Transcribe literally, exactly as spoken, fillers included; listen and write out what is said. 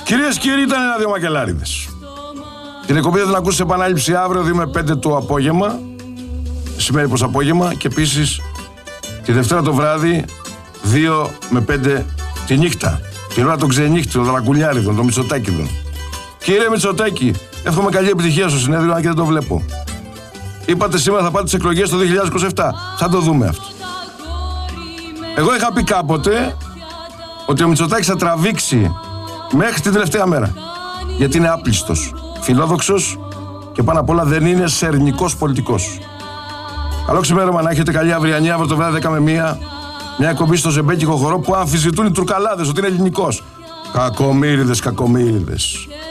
Κυρίες και κύριοι, ήταν ένα-δύο μακελάριδες. Την εκπομπή θα την ακούσει σε επανάληψη αύριο δύο με πέντε το απόγευμα. Σημαίνει πως απόγευμα. Και επίσης τη Δευτέρα το βράδυ δύο με πέντε τη νύχτα. Την ώρα των ξενύχτων, των δρακουλιάριδων, των Μητσοτάκηδων. Κύριε Μητσοτάκη, εύχομαι καλή επιτυχία στο συνέδριο, αν και δεν το βλέπω. Είπατε σήμερα θα πάτε τις εκλογές το δύο χιλιάδες είκοσι επτά. Θα το δούμε αυτό. Εγώ είχα πει κάποτε ότι ο Μητσοτάκης θα τραβήξει μέχρι την τελευταία μέρα. Γιατί είναι άπλιστος, φιλόδοξος και πάνω απ' όλα δεν είναι σερνικός πολιτικός. Καλό ξημέρωμα να έχετε, καλή αυριανή, αύριο το βράδυ δέκα με μία. Μια εκπομπή στο ζεμπέκικο χορό που αμφισβητούν οι τουρκαλάδες ότι είναι ελληνικός. Κακομοίριδες, κακομοίριδες.